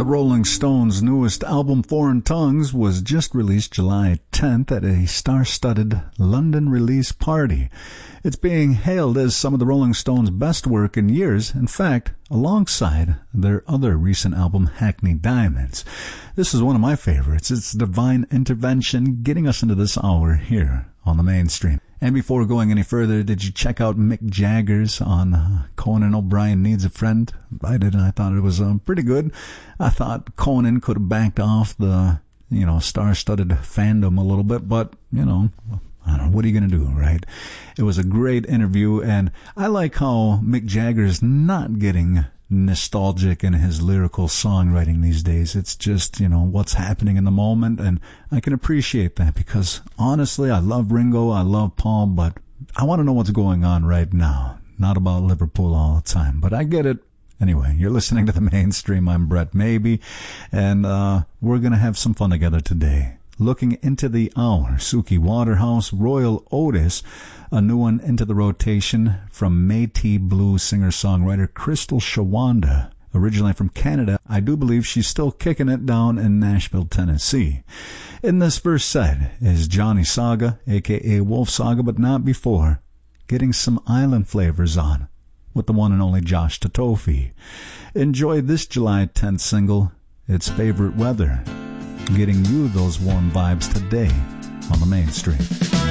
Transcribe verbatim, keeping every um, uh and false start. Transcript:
Rolling Stones' newest album, Foreign Tongues, was just released July tenth at a star-studded London release party. It's being hailed as some of the Rolling Stones' best work in years, in fact, alongside their other recent album, Hackney Diamonds. This is one of my favorites. It's Divine Intervention, getting us into this hour here on the Mainstream. And before going any further, did you check out Mick Jagger's on uh, Conan O'Brien Needs a Friend? I did, and I thought it was uh, pretty good. I thought Conan could have backed off the, you know, star-studded fandom a little bit, but, you know, I don't know, what are you going to do, right? It was a great interview, and I like how Mick Jagger's not getting nostalgic in his lyrical songwriting these days. It's just, you know, what's happening in the moment, and I can appreciate that because, honestly, I love Ringo, I love Paul, but I want to know what's going on right now, not about Liverpool all the time, but I get it. Anyway, you're listening to the Mainstream. I'm Brett Maybe, and uh, we're going to have some fun together today. Looking into the hour, Suki Waterhouse, Royal Otis, a new one into the rotation from Métis blues singer-songwriter Crystal Shawanda. Originally from Canada, I do believe she's still kicking it down in Nashville, Tennessee. In this first set is Johnny Saga, a k a. Wolf Saga, but not before, getting some island flavors on with the one and only Josh Tatofi. Enjoy this July tenth single, It's Favorite Weather, getting you those warm vibes today on the Mainstream.